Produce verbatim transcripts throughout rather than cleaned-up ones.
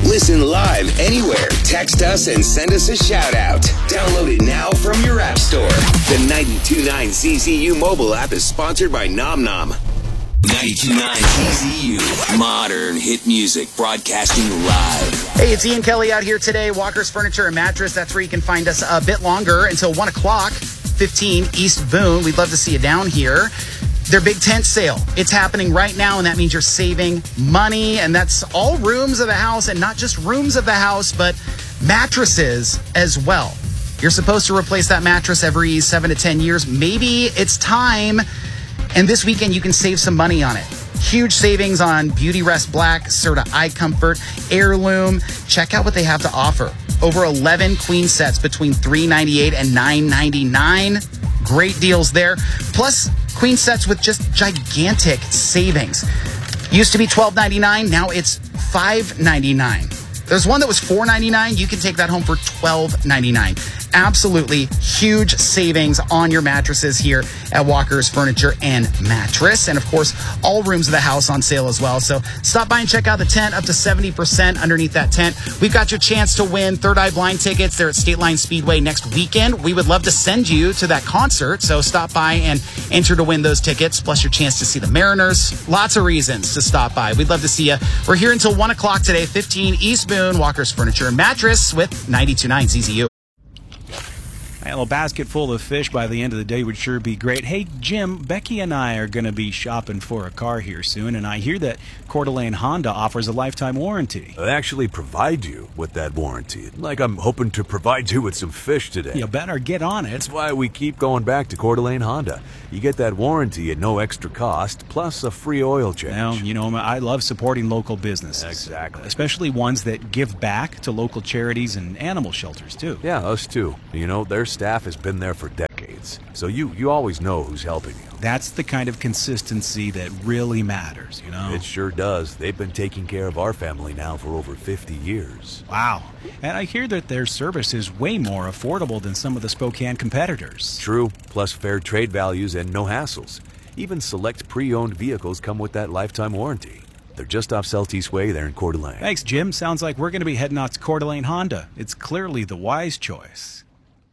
Listen live anywhere. Text us and send us a shout out. Download it now from your app store. The ninety-two point nine Z Z U mobile app is sponsored by Nom Nom. ninety-two point nine Z Z U, modern hit music broadcasting live. Hey, it's Ian Kelly out here today. Walker's Furniture and Mattress. That's where you can find us a bit longer until one o'clock, fifteen East Boone. We'd love to see you down here. Their big tent sale. It's happening right now, and that means you're saving money, and that's all rooms of the house, and not just rooms of the house, but mattresses as well. You're supposed to replace that mattress every seven to ten years. Maybe it's time. And this weekend, you can save some money on it. Huge savings on Beauty Rest Black, Serta Eye Comfort, Heirloom. Check out what they have to offer. Over eleven queen sets between three ninety-eight and nine ninety-nine. Great deals there. Plus, queen sets with just gigantic savings. Used to be twelve ninety-nine, now it's five ninety-nine. There's one that was four ninety-nine. You can take that home for twelve ninety-nine. Absolutely huge savings on your mattresses here at Walker's Furniture and Mattress. And of course, all rooms of the house on sale as well. So stop by and check out the tent, up to seventy percent underneath that tent. We've got your chance to win Third Eye Blind tickets. They're at State Line Speedway next weekend. We would love to send you to that concert. So stop by and enter to win those tickets, plus your chance to see the Mariners. Lots of reasons to stop by. We'd love to see you. We're here until one o'clock today, fifteen East Boone, Walker's Furniture and Mattress with ninety-two point nine Z Z U. A little basket full of fish by the end of the day would sure be great. Hey, Jim, Becky and I are going to be shopping for a car here soon, and I hear that Coeur d'Alene Honda offers a lifetime warranty. They actually provide you with that warranty. Like I'm hoping to provide you with some fish today. You better get on it. That's why we keep going back to Coeur d'Alene Honda. You get that warranty at no extra cost, plus a free oil change. Well, you know, I love supporting local businesses. Exactly. Especially ones that give back to local charities and animal shelters, too. Yeah, us too. You know, their staff has been there for decades, so you, you always know who's helping you. That's the kind of consistency that really matters, you know? It sure does. They've been taking care of our family now for over fifty years. Wow. And I hear that their service is way more affordable than some of the Spokane competitors. True, plus fair trade values and no hassles. Even select pre-owned vehicles come with that lifetime warranty. They're just off Celtice Way there in Coeur d'Alene. Thanks, Jim. Sounds like we're going to be heading out to Coeur d'Alene Honda. It's clearly the wise choice.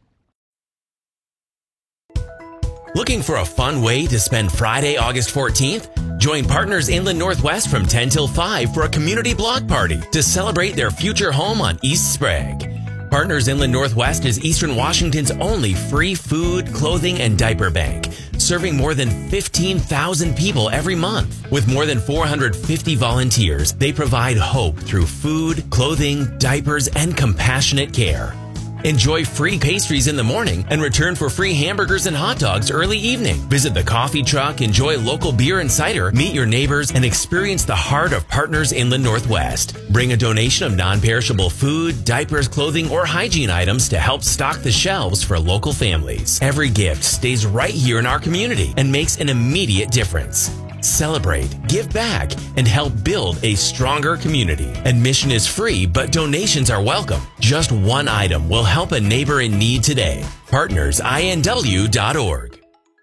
Looking for a fun way to spend Friday, August fourteenth? Join Partners Inland Northwest from ten till five for a community block party to celebrate their future home on East Sprague. Partners Inland Northwest is Eastern Washington's only free food, clothing, and diaper bank, serving more than fifteen thousand people every month. With more than four hundred fifty volunteers, they provide hope through food, clothing, diapers, and compassionate care. Enjoy free pastries in the morning and return for free hamburgers and hot dogs early evening. Visit the coffee truck, enjoy local beer and cider, meet your neighbors, and experience the heart of Partners Inland Northwest. Bring a donation of non-perishable food, diapers, clothing, or hygiene items to help stock the shelves for local families. Every gift stays right here in our community and makes an immediate difference. Celebrate, give back, and help build a stronger community. Admission is free, but donations are welcome. Just one item will help a neighbor in need today. partners I N W dot org.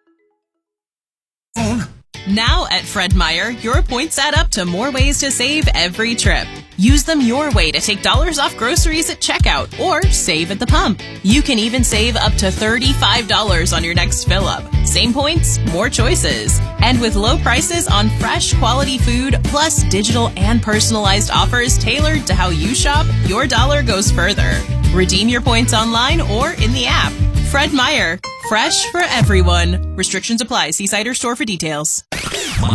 Now at Fred Meyer, your points add up to more ways to save every trip. Use them your way to take dollars off groceries at checkout or save at the pump. You can even save up to thirty-five dollars on your next fill-up. Same points, more choices. And with low prices on fresh, quality food, plus digital and personalized offers tailored to how you shop, your dollar goes further. Redeem your points online or in the app. Fred Meyer. Fresh for everyone. Restrictions apply. See site or store for details.